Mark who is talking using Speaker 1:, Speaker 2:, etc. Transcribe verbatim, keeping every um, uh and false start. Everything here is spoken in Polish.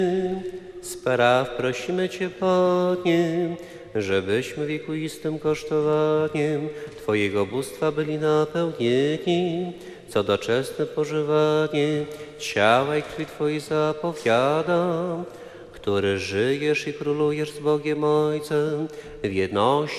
Speaker 1: Spraw prosimy Cię, Panie, żebyśmy wiekuistym kosztowaniem Twojego bóstwa byli napełnieni, co doczesne pożywanie ciała i krwi Twojej zapowiada, który żyjesz i królujesz z Bogiem Ojcem w jedności